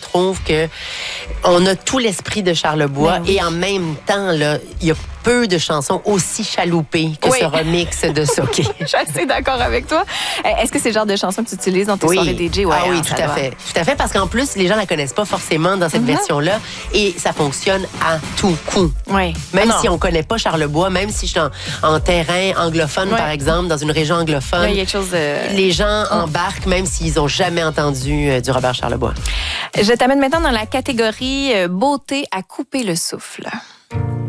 trouve que on a tout l'esprit de Charlebois et en même temps, là, il y a peu de chansons aussi chaloupées que ce remix de Soké. Je suis assez d'accord avec toi. Est-ce que c'est le genre de chanson que tu utilises dans tes soirées DJ? Ouais, oui, tout à fait. Tout à fait, parce qu'en plus, les gens la connaissent pas forcément dans cette version-là et ça fonctionne à tout coup. Oui. Même si on connaît pas Charlebois, même si je suis en terrain anglophone, par exemple, dans une région anglophone, il y a quelque chose de... les gens embarquent même s'ils ont jamais entendu du Robert Charlebois. Je t'amène maintenant dans la catégorie beauté à couper le souffle.